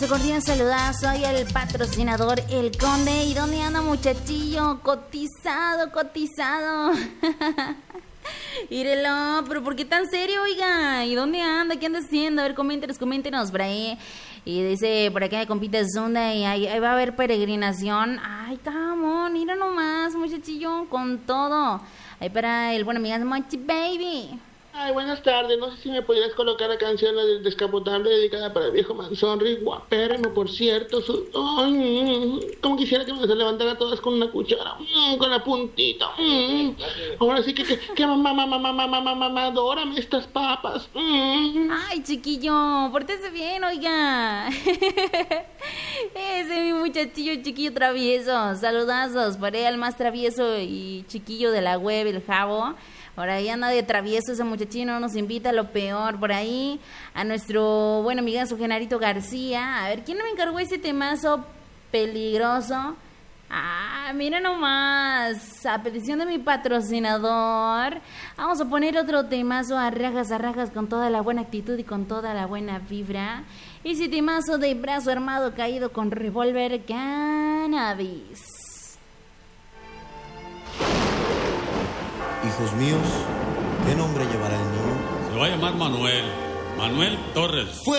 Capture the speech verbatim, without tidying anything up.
Cordial saludazo, soy el patrocinador El Conde. ¿Y dónde anda, muchachillo? Cotizado, cotizado. Mírelo, pero ¿por qué tan serio, oiga? ¿Y dónde anda? ¿Qué anda haciendo? A ver, coméntenos, coméntenos por ahí. Y dice por acá de compita Zunda, y ahí, ahí va a haber peregrinación. Ay, camón, mira nomás, muchachillo, con todo. Ahí para el buen amigo Mochi Baby. Ay, buenas tardes. No sé si me podrías colocar la canción la del Descapotable dedicada para el viejo Manzonri, guapérrimo, por cierto. Su... Ay, como quisiera que me se levantara todas con una cuchara, mm, con la puntita. Mm. Ahora sí que, que, que mamá, mamá, mamá, mamá, mamá, adórame estas papas. Mm. Ay, chiquillo, pórtese bien, oiga. Ese mi muchachillo chiquillo travieso. Saludazos para él, al más travieso y chiquillo de la web, el Jabo. Ahora ahí anda de travieso ese muchachino, nos invita a lo peor. Por ahí a nuestro buen amigazo Genarito García. A ver, ¿quién me encargó ese temazo peligroso? Ah, mira nomás, a petición de mi patrocinador, vamos a poner otro temazo a rajas, a rajas, con toda la buena actitud y con toda la buena vibra. Ese temazo de Brazo Armado Caído con Revólver Cannabis. Hijos míos, ¿qué nombre llevará el niño? Se va a llamar Manuel, Manuel Torres. Fue